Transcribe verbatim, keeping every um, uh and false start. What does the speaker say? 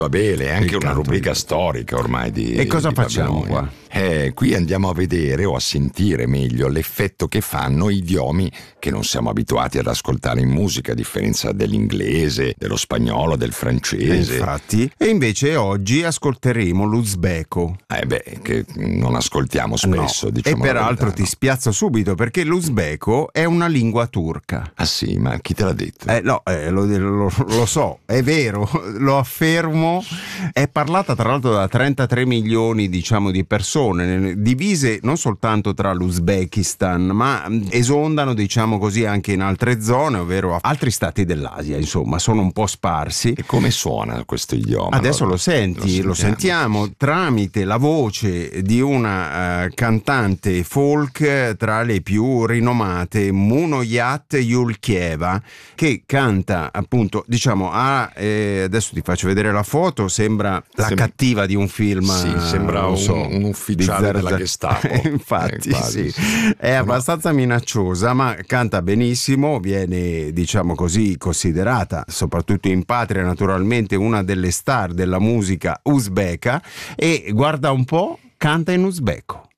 Va bene, è anche Il una canto rubrica in- storica ormai di E cosa di facciamo Babilonia. qua? Eh, qui andiamo a vedere o a sentire meglio l'effetto che fanno idiomi che non siamo abituati ad ascoltare in musica, a differenza dell'inglese, dello spagnolo, del E francese. infatti, e invece oggi ascolteremo l'uzbeko. Eh beh, che non ascoltiamo spesso, No, diciamo e la peraltro verità, ti no? spiazzo subito perché l'uzbeko è una lingua turca. Ah sì, ma chi te l'ha detto? Eh, no, eh, lo, lo- lo so, è vero, lo affermo. È parlata tra l'altro da trentatré milioni, diciamo, di persone, divise non soltanto tra l'Uzbekistan, ma mh, esondano, diciamo così, anche in altre zone, ovvero altri stati dell'Asia, insomma, sono un po' sparsi. E come suona questo idioma? Adesso Allora, lo senti, lo sentiamo tramite la voce di una eh, cantante folk tra le più rinomate, Munoyat Yulkieva, che canta appunto, diciamo, a, eh, adesso ti faccio vedere la foto, sembra la Sem- cattiva di un film. Sì, sembra non un, so, un ufficiale di della zero zero. Gestapo. Infatti, Eh, quasi, sì. sì. È Ma no. abbastanza minacciosa, ma canta benissimo, viene, diciamo così, considerata, soprattutto in patria, naturalmente, una delle star della musica uzbeka, e guarda un po', canta in uzbeko.